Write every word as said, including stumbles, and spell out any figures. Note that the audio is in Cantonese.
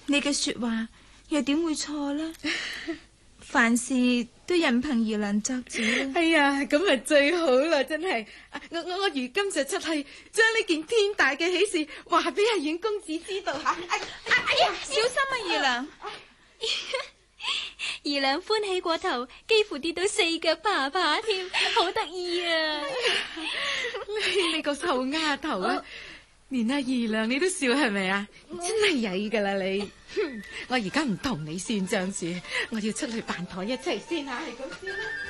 你嘅說話又點會錯呢？凡事都任憑二娘作主。 哎呀，咁咪最好啦，真係。我我我如今就出去將呢件天大嘅喜事話俾阿遠公子知道吓。哎哎呀，小心啊，二娘！ 二娘歡喜過頭，幾乎跌到四腳爬爬添，好得意啊！ 你個臭丫頭啊！連阿二娘你都笑係咪啊？真係曳噶啦你！我而家唔同你算賬住，我要出去辦台一齊先吓，係咁先啦。